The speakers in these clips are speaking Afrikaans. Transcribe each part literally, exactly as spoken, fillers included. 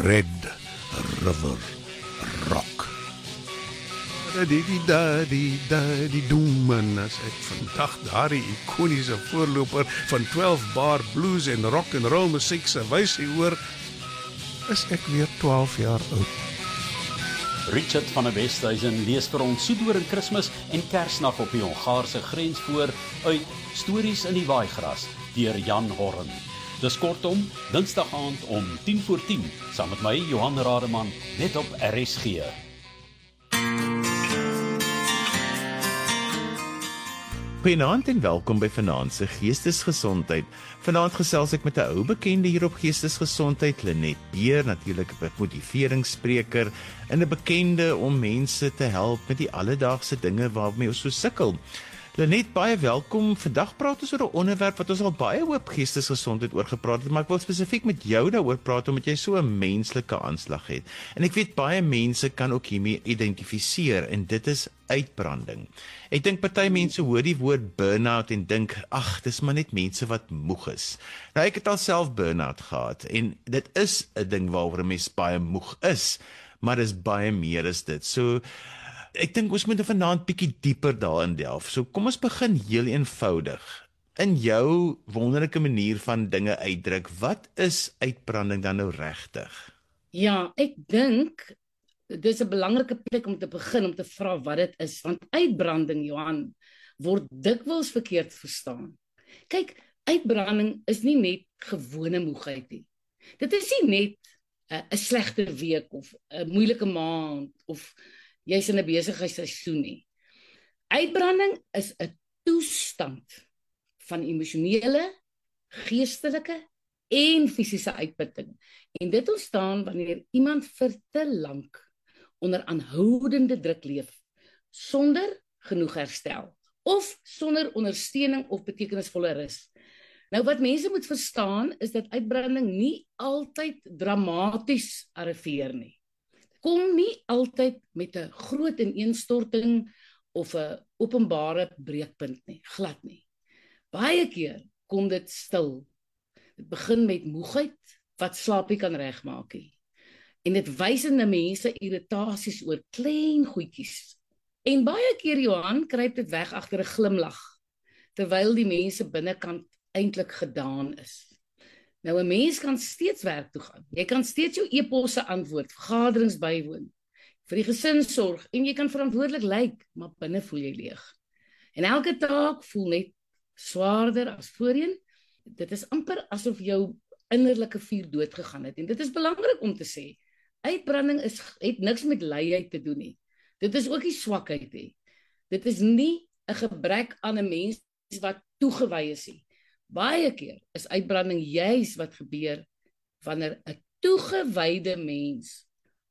Red River Rock. Die doem, en as ek vandag daardie ikoniese voorloper van twaalf bar blues en rock and roll musiek se wysie hoor, is ek weer twaalf jaar oud. Richard van der Westhuizen lees vir ons Soedoring Kersfees en Kersnag op die Hongaarse grens voor uit Stories in die Waaigras deur Jan Horn. Dis kortom, Dinsdag aand om tien voor tien, saam met my, Johan Rademan, net op R S G. Goeienaand en welkom by Vanaand se Geestesgesondheid. Vanaand gesels ek met 'n ou bekende hier op Geestesgesondheid, Lenet Beer, natuurlik 'n motiveringsspreker en 'n bekende om mense te help met die alledaagse dinge waarmee ons so sukkel. Lenet, baie welkom. Vandag praat ons oor 'n onderwerp wat ons al baie oop geestesgesondheid oor gepraat het, maar ek wil spesifiek met jou daaroor praat omdat jy so 'n menslike aanslag het. En ek weet baie mense kan ook hiermee identifiseer en dit is uitbranding. Ek dink party mense hoor die woord burn-out en dink, ag, dis maar net mense wat moeg is. Nou ek het alself burn-out gehad en dit is 'n ding waaroor 'n mens baie moeg is, maar dis baie meer as dit. So ek dink ons moet vanaand bietjie dieper daarin delf. So kom ons begin heel eenvoudig. In jou wonderlike manier van dinge uitdruk, wat is uitbranding dan nou regtig? Ja, ek dink dis 'n belangrike plek om te begin om te vra wat dit is, want uitbranding, Johan, word dikwels verkeerd verstaan. Kyk, uitbranding is nie net gewone moegheid nie. Dit is nie net 'n uh, slegte week of 'n moeilike maand of jy's in 'n besigheidsseisoen nie. Uitbranding is 'n toestand van emosionele, geestelike en fisiese uitputting. En dit ontstaan wanneer iemand vir te lank onder aanhoudende druk leef, sonder genoeg herstel, of sonder ondersteuning of betekenisvolle rus. Nou wat mense moet verstaan, is dat uitbranding nie altyd dramaties arriveer nie. Kom nie altyd met 'n groot ineenstorting of 'n openbare breekpunt nie, glad nie. Baie keer kom dit stil. Dit begin met moegheid wat slaap nie kan regmaak nie. En dit wys in mense irritasies oor klein goedjies. En baie keer, Johan, kruip dit weg agter 'n glimlag, terwyl die mense binnekant eintlik gedaan is. Nou 'n mens kan steeds werk toe gaan. Jy kan steeds jou e-posse antwoord, vergaderings bywoon, vir die gesin sorg en jy kan verantwoordelik lyk, maar binne voel jy leeg. En elke taak voel net swaarder as voorheen. Dit is amper asof jou innerlike vuur dood gegaan het. En dit is belangrik om te sê, uitbranding is, het niks met luiheid te doen nie. Dit is ook nie swakheid nie. Dit is nie 'n gebrek aan 'n mens wat toegewy is nie. Baie keer is uitbranding juis wat gebeur wanneer 'n toegewyde mens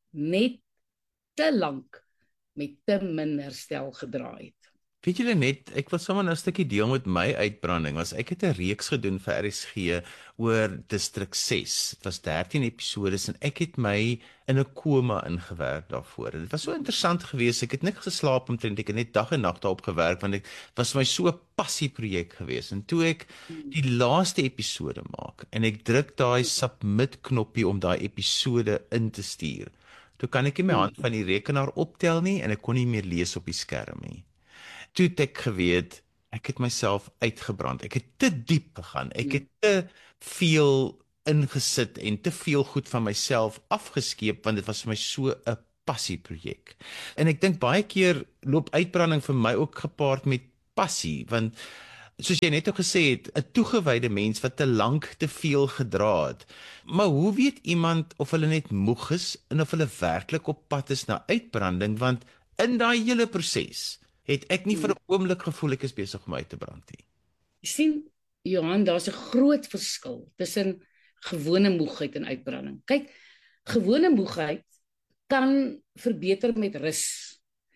net te lank met te min herstel gedraai het. Weet julle net, ek wil sommer 'n stukkie deel met my uitbranding. Was ek het 'n reeks gedoen vir R S G oor distrik ses. Dit was dertien episodes en ek het my in 'n koma ingewerk daarvoor. Dit was so interessant geweest. Ek het niks geslaap omtrent, ek het net dag en nag daarop gewerk want dit was vir my so 'n passieprojek geweest. En toe ek die laaste episode maak en ek druk daai submit knoppie om daai episode in te stuur, toe kan ek nie my hand van die rekenaar optel nie en ek kon nie meer lees op die skerm nie. Toe het ek geweet, ek het myself uitgebrand, ek het te diep gegaan, ek het te veel ingesit en te veel goed van myself afgeskeep, want dit was vir my so 'n passieprojek. En ek dink baie keer loop uitbranding vir my ook gepaard met passie, want soos jy net ook gesê het, 'n toegewyde mens wat te lank te veel gedra het. Maar hoe weet iemand of hulle net moeg is en of hulle werklik op pad is na uitbranding, want in daai hele proses het ek nie vir 'n oomblik gevoel ek is besig om uit te brand nie. Jy sien, Johan, daar's 'n groot verskil tussen gewone moegheid en uitbranding. Kyk, gewone moegheid kan verbeter met rus,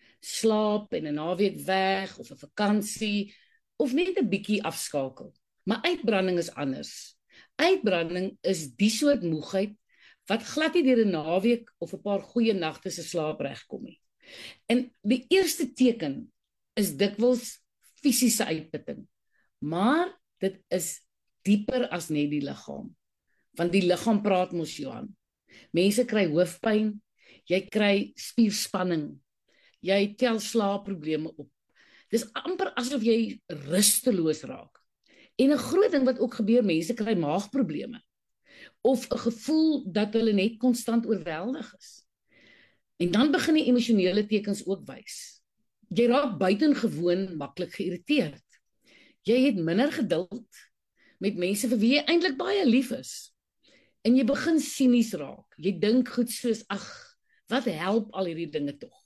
slaap en 'n naweek weg of 'n vakansie of net 'n bietjie afskakel. Maar uitbranding is anders. Uitbranding is die soort moegheid wat glad nie deur 'n naweek of 'n paar goeie nagte se slaap regkom nie. En die eerste teken is dikwels fisiese uitputting. Maar dit is dieper as net die liggaam. Want die liggaam praat mos, Johan. Mense kry hoofpyn, jy kry spierspanning, jy tel slaapprobleme op. Dis amper asof jy rusteloos raak. En 'n groot ding wat ook gebeur, mense kry maagprobleme of 'n gevoel dat hulle net konstant oorweldig is. En dan begin die emosionele tekens ook wys. Jy raak buitengewoon maklik geïrriteerd. Jy het minder geduld met mense vir wie jy eintlik baie lief is. En jy begin sinies raak. Jy dink goed soos, ag, wat help al hierdie dinge tog?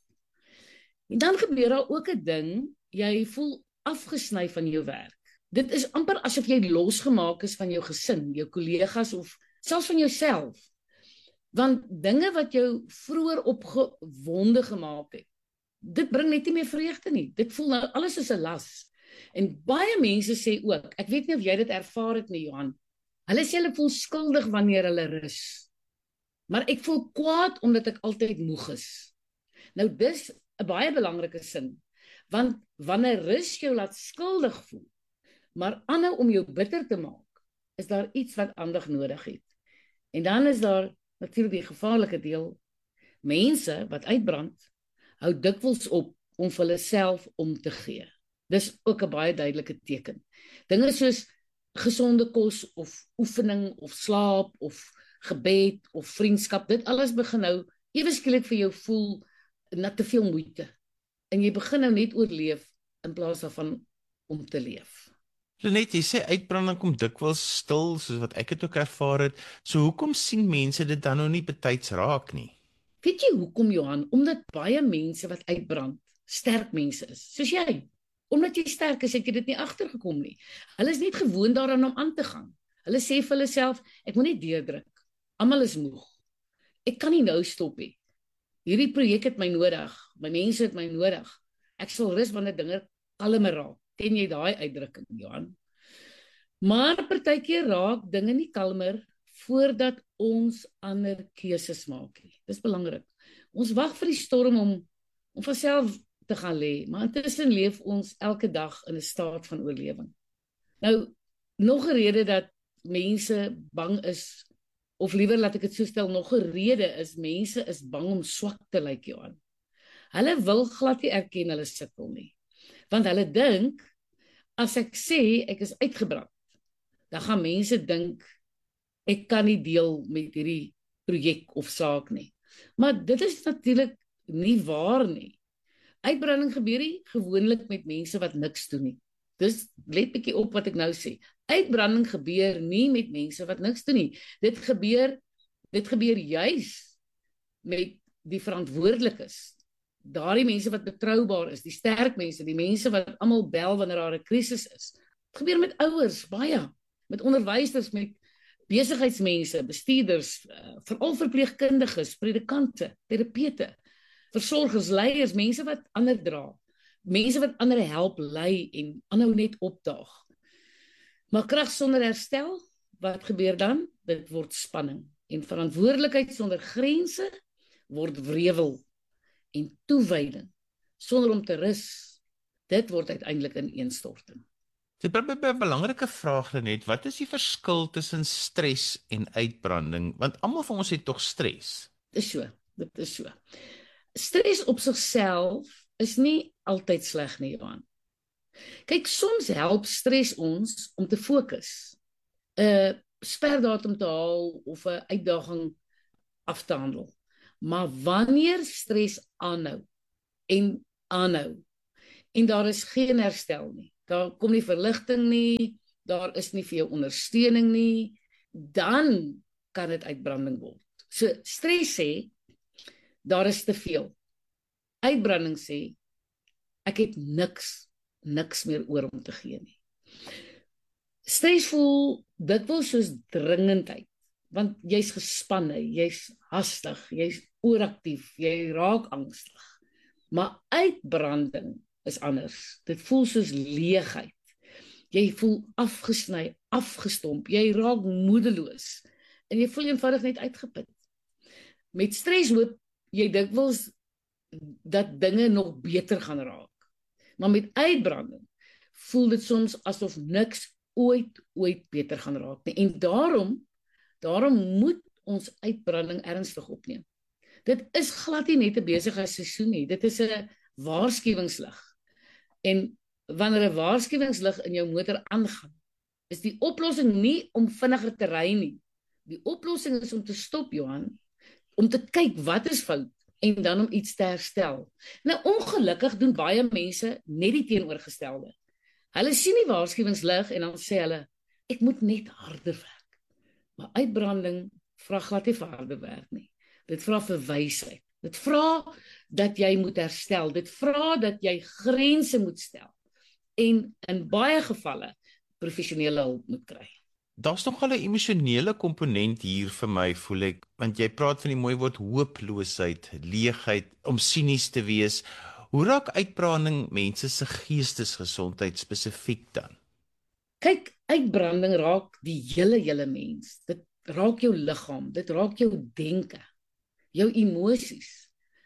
En dan gebeur daar ook 'n ding, jy voel afgesny van jou werk. Dit is amper asof jy losgemaak is van jou gesin, jou kollegas of selfs van jouself. Want dinge wat jou vroeër opgewonde gemaak het, dit bring net nie meer vreugde nie. Dit voel nou alles is 'n las. En baie mense sê ook, ek weet nie of jy dit ervaar het nie, Johan, hulle sê hulle voel skuldig wanneer hulle rus. Maar ek voel kwaad omdat ek altyd moeg is. Nou dis 'n baie belangrike sin, want wanneer rus jou laat skuldig voel, maar aanhou om jou bitter te maak, is daar iets wat aandag nodig het. En dan is daar natuurlik die gevaarlike deel, mense wat uitbrand, hou dikwels op om vir hulle self om te gee. Dis ook 'n baie duidelike teken. Dinge soos gesonde kos of oefening of slaap of gebed of vriendskap, dit alles begin nou ewe skielik vir jou voel na te veel moeite. En jy begin nou net oorleef in plaas daarvan om te leef. Lenet, jy sê uitbranding kom dikwels stil, soos wat ek het ook ervaar het. So hoekom sien mense dit dan nou nie betyds raak nie? Weet jy hoekom, Johan? Omdat baie mense wat uitbrand, sterk mense is, soos jy. Omdat jy sterk is, het jy dit nie agtergekom nie. Hulle is net gewoond daaraan om aan te gaan. Hulle sê vir hulle self, ek moet net deurdruk. Almal is moeg. Ek kan nie nou stop nie. Hierdie projek het my nodig. My mense het my nodig. Ek sal rus wanneer dinge kalmer raak. Ken jy daai uitdrukking, Johan? Maar partykeer raak dinge nie kalmer voordat ons ander keuses maak nie. Dis belangrik. Ons wag vir die storm om om vanself te gaan lê, maar intussen leef ons elke dag in 'n staat van oorlewing. Nou, nog 'n rede dat mense bang is, of liewer laat ek dit so stel, nog 'n rede is mense is bang om swak te lyk, Johan. Hulle wil glad nie erken hulle sukkel nie. Want hulle dink, as ek sê ek is uitgebrand, dan gaan mense dink ek kan nie deel met hierdie projek of saak nie. Maar dit is natuurlik nie waar nie. Uitbranding gebeur nie gewoonlik met mense wat niks doen nie. Dus let bietjie op wat ek nou sê. Uitbranding gebeur nie met mense wat niks doen nie. Dit gebeur, dit gebeur juis met die verantwoordelikes. Daardie mense wat betroubaar is, die sterk mense, die mense wat almal bel wanneer daar 'n krisis is. Dit gebeur met ouers, baie, met onderwysers, met besigheidsmense, bestuurders, uh, veral verpleegkundiges, predikante, terapeute, versorgers, leiers, mense wat ander dra, mense wat ander help lei en aanhou net opdaag. Maar krag sonder herstel, wat gebeur dan? Dit word spanning. En verantwoordelikheid sonder grense word wrevel. En toewyding sonder om te rus, dit word uiteindelik in ineenstorting. Dit bring my by 'n belangrike vraag, Lenet. Wat is die verskil tussen stres en uitbranding? Want almal van ons het tog stres. Dit is so, dit is so. Stres op sigself is nie altyd sleg nie, Johan. Kyk, soms help stres ons om te fokus, 'n sperdatum te haal of 'n uitdaging af te handel. Maar wanneer stres aanhou en aanhou en daar is geen herstel nie, daar kom nie verligting nie, daar is nie vir jou ondersteuning nie, dan kan dit uitbranding word. So stres sê, daar is te veel. Uitbranding sê, ek het niks, niks meer oor om te gee nie. Stres voel dikwels soos dringendheid, want jy's gespanne, jy's hastig, jy's ooraktief, jy raak angstig. Maar uitbranding is anders. Dit voel soos leegheid. Jy voel afgesny, afgestomp, jy raak moedeloos en jy voel eenvoudig net uitgeput. Met stres hoop jy dikwels dat dinge nog beter gaan raak. Maar met uitbranding voel dit soms asof niks ooit ooit beter gaan raak nie. En daarom daarom moet ons uitbranding ernstig opneem. Dit is glad nie net 'n besigheidsseisoen nie, dit is 'n waarskuwingslig. En wanneer 'n waarskuwingslig in jou motor aangaan, is die oplossing nie om vinniger te ry nie. Die oplossing is om te stop, Johan, om te kyk wat is fout en dan om iets te herstel. Nou ongelukkig doen baie mense net die teenoorgestelde. Hulle sien die waarskuwingslig en dan sê hulle, ek moet net harder werk. Maar uitbranding vra glad nie vir harde werk nie. Dit vra vir wysheid. Dit vra dat jy moet herstel. Dit vra dat jy grense moet stel. En in baie gevalle professionele hulp moet kry. Daar's nog al 'n emosionele komponent hier vir my, voel ek, want jy praat van die mooi woord hooploosheid, leegheid, om sinies te wees. Hoe raak uitbranding mense se geestesgesondheid spesifiek dan? Kyk, uitbranding raak die hele hele mens. Dit raak jou liggaam, dit raak jou denke, jou emosies,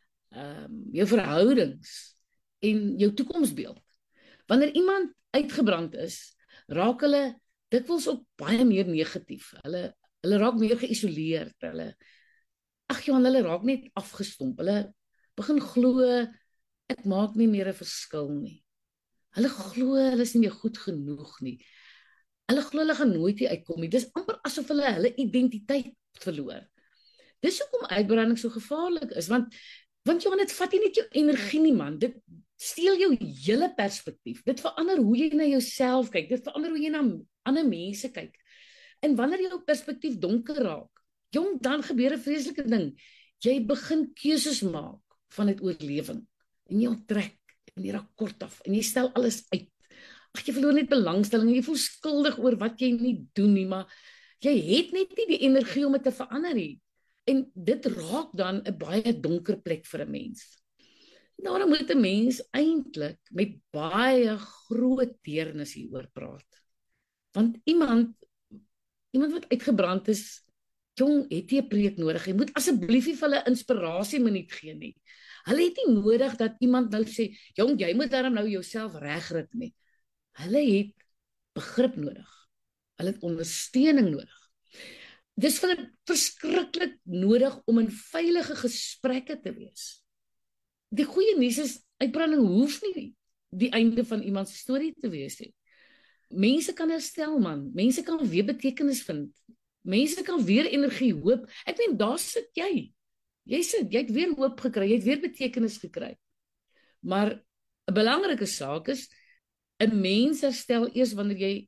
um, jou verhoudings en jou toekomsbeeld. Wanneer iemand uitgebrand is, raak hulle dikwels ook baie meer negatief. Hulle hulle raak meer geïsoleerd. Hulle ag Johan, hulle raak net afgestomp. Hulle begin glo ek maak nie meer 'n verskil nie. Hulle glo hulle is nie meer goed genoeg nie. Hulle glo hulle gaan nooit hier uitkom nie. Dis amper asof hulle hulle identiteit verloor. Dis hoekom uitbranding so gevaarlik is, want want Johan, dit vat nie net jou energie nie, man. Dit steel jou hele perspektief. Dit verander hoe jy na jouself kyk. Dit verander hoe jy na ander mense kyk. En wanneer jou perspektief donker raak, jong, dan gebeur 'n vreeslike ding. Jy begin keuses maak vanuit oorlewing. En jy onttrek en jy raak kort af en jy stel alles uit. Ag, jy verloor net belangstelling en jy voel skuldig oor wat jy nie doen nie, maar jy het net nie die energie om dit te verander nie. En dit raak dan 'n baie donker plek vir 'n mens. Daarom moet 'n mens eintlik met baie groot deernis hieroor praat. Want iemand iemand wat uitgebrand is, jong, het nie 'n preek nodig. Jy moet asseblief nie vir hulle inspirasie minuut gee nie. Hulle het nie nodig dat iemand nou sê, jong, jy moet daarom nou jouself regryk nie. Hulle het begrip nodig. Hulle het ondersteuning nodig. Dis vir hulle verskriklik nodig om in veilige gesprekke te wees. Die goeie nuus is, uitbranding hoef nie die einde van iemand se storie te wees nie. Mense kan herstel, man. Mense kan weer betekenis vind. Mense kan weer energie, hoop. Ek meen, daar sit jy. Jy sit, jy het weer hoop gekry, jy het weer betekenis gekry. Maar 'n belangrike saak is, 'n mens herstel eers wanneer jy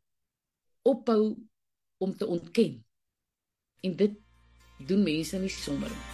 ophou om te ontken. En dit doen mense nie sommer nie.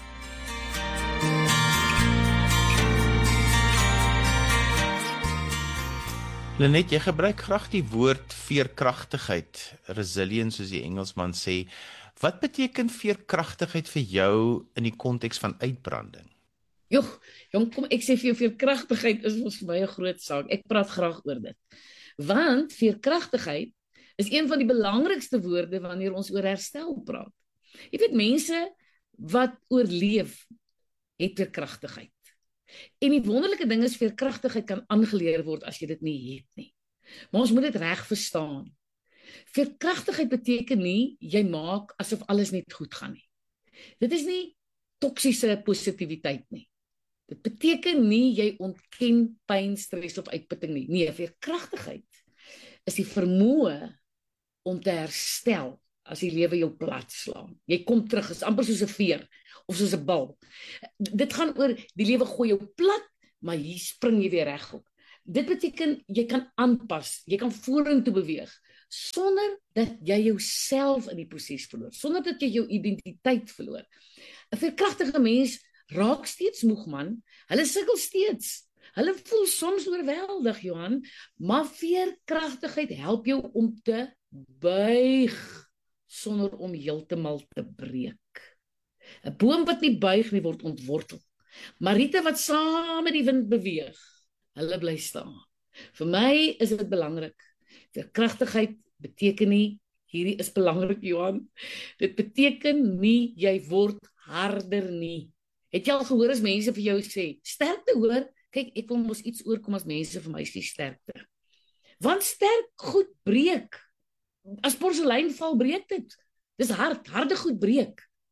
Lenet, jy gebruik graag die woord veerkragtigheid, resilience soos die Engelsman sê. Wat beteken veerkragtigheid vir jou in die konteks van uitbranding? Joh, jong, kom ek sê vir jou, veerkragtigheid is vir my 'n groot saak. Ek praat graag oor dit. Want veerkragtigheid is een van die belangrikste woorde wanneer ons oor herstel praat. Jy weet, mense wat oorleef, het veerkragtigheid. En die wonderlike ding is, veerkragtigheid kan aangeleer word as jy dit nie het nie. Maar ons moet dit reg verstaan. Veerkragtigheid beteken nie, jy maak asof alles net goed gaan nie. Dit is nie toksiese positiwiteit nie. Dit beteken nie, jy ontken pyn, stres of uitputting nie. Nee, veerkragtigheid is die vermoë om te herstel as die lewe jou plat slaan. Jy kom terug, is amper soos 'n veer of soos 'n bal. Dit gaan oor, die lewe gooi jou plat, maar hier spring jy weer regop. Dit beteken, jy kan aanpas, jy kan vorentoe beweeg, sonder dat jy jouself in die proses verloor, sonder dat jy jou identiteit verloor. 'n Veerkragtige mens raak steeds moeg, man. Hulle sukkel steeds. Hulle voel soms oorweldig, Johan, maar veerkragtigheid help jou om te buig, sonder om heeltemal te breek. 'n Boom wat nie buig nie, word ontwortel. Maar riete wat saam met die wind beweeg, hulle bly staan. Vir my is dit belangrik. Veerkragtigheid beteken nie, hierdie is belangrik, Johan, dit beteken nie, jy word harder nie. Het jy al gehoor as mense vir jou sê, sterkte hoor, kyk, ek wil mos iets oorkom as mense vir my sê sterkte. Want sterk goed breek. As porselein val, breek dit. Dis hard, harde goed breek.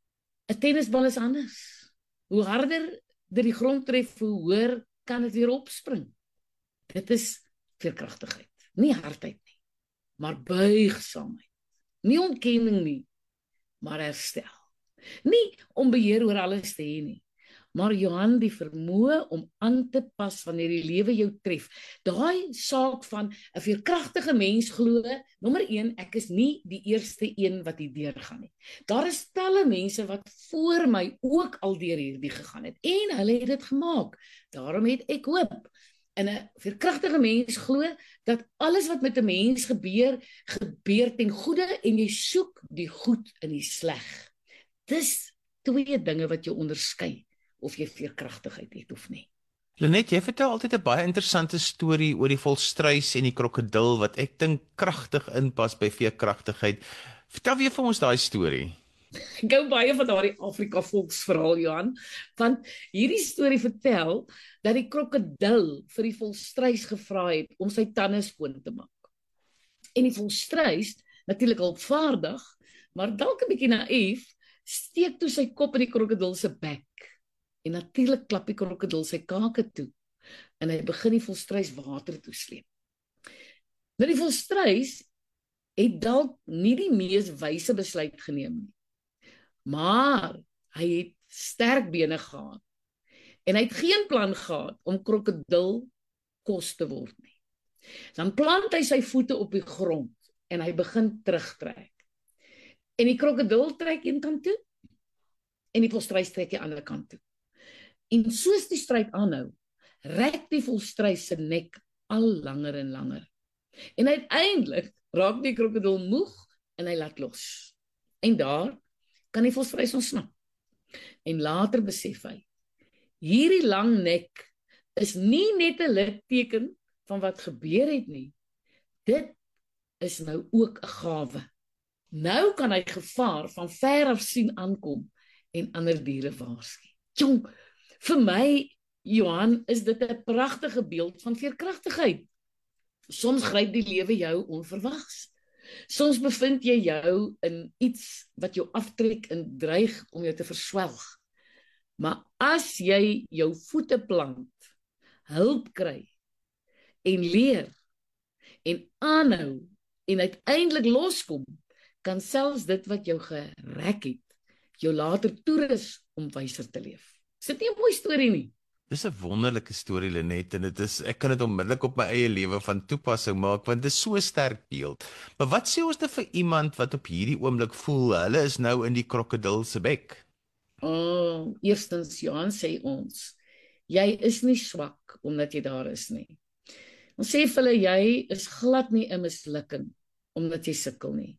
'n tennisbal is anders. Hoe harder dit die grond tref, hoe hoër kan dit weer opspring. Dit is veerkragtigheid. Nie hardheid nie, maar buigsaamheid. Nie ontkenning nie, maar herstel. Nie om beheer oor alles te hê nie, maar Johan, die vermoë om aan te pas wanneer die lewe jou tref. Daai saak van 'n veerkragtige mens glo, nommer een, ek is nie die eerste een wat hier deurgaan nie. Daar is talle mense wat voor my ook al deur hierdie gegaan het en hulle het dit gemaak. Daarom het ek hoop. En 'n veerkragtige mens glo dat alles wat met 'n mens gebeur, gebeur ten goeie en jy soek die goed in die sleg. Dis twee dinge wat jou onderskei of jy veerkragtigheid het of nie. Lenet, jy vertel altyd 'n baie interessante storie oor die volstruis en die krokodil wat ek dink kragtig inpas by veerkragtigheid. Vertel weer vir ons daai storie. Ek hou baie van daardie Afrika volksverhaal, Johan, want hierdie storie vertel dat die krokodil vir die volstruis gevra het om sy tande skoon te maak. En die volstruis, natuurlik hulpvaardig, maar dalk 'n bietjie naïef, steek toe sy kop in die krokodil se bek. En natuurlik klap die krokodil sy kake toe en hy begin die volstruis water toe sleep. Nou die volstruis het dalk nie die mees wyse besluit geneem nie, maar hy het sterk bene gehad en hy het geen plan gehad om krokodil kos te word nie. Dan plant hy sy voete op die grond en hy begin terugtrek. En die krokodil trek een kant toe en die volstruis trek die ander kant toe. En soos die stryd aanhou, rek die volstruis se nek al langer en langer. En uiteindelik raak die krokodil moeg en hy laat los. En daar kan die volstruis ontsnap. En later besef hy, hierdie lang nek is nie net 'n litteken van wat gebeur het nie. Dit is nou ook 'n gawe. Nou kan hy gevaar van ver af sien aankom en ander diere waarsku. Jong, vir my, Johan, is dit 'n pragtige beeld van veerkragtigheid. Soms gryp die lewe jou onverwags. Soms bevind jy jou in iets wat jou aftrek en dreig om jou te verswelg. Maar as jy jou voete plant, hulp kry en leer en aanhou en uiteindelik loskom, kan selfs dit wat jou gerek het, jou later toerus om wyser te leef. Is dit nie 'n mooi storie nie? Dis 'n wonderlike storie, Lenet, en dit is ek kan dit onmiddellik op my eie lewe van toepassing maak want dit is so 'n sterk beeld. Maar wat sê ons dan vir iemand wat op hierdie oomblik voel hulle is nou in die krokodil se bek? Oh, eerstens, Johan, sê ons, jy is nie swak omdat jy daar is nie. Ons sê vir hulle, jy is glad nie 'n mislukking omdat jy sukkel nie.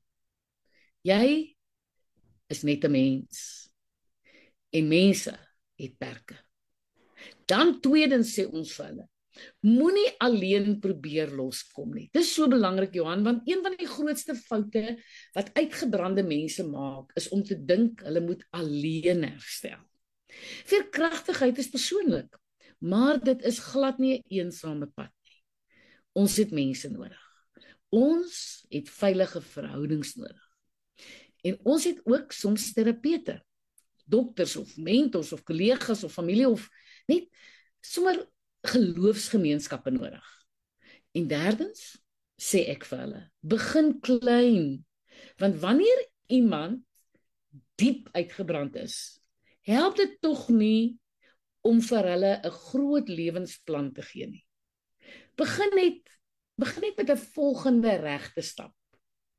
Jy is net 'n mens. En mense het perke. Dan tweedens sê ons vir hulle, moenie alleen probeer loskom nie. Dis so belangrik, Johan, want een van die grootste foute wat uitgebrande mense maak, is om te dink hulle moet alleen herstel. Veerkragtigheid is persoonlik, maar dit is glad nie 'n eensame pad nie. Ons het mense nodig. Ons het veilige verhoudings nodig. En ons het ook soms terapeute, dokters of mentors of kollegas of familie of net sommer geloofsgemeenskappe nodig. En derdens sê ek vir hulle, begin klein, want wanneer iemand diep uitgebrand is, help dit tog nie om vir hulle 'n groot lewensplan te gee nie. Begin net, begin net met 'n volgende regte stap.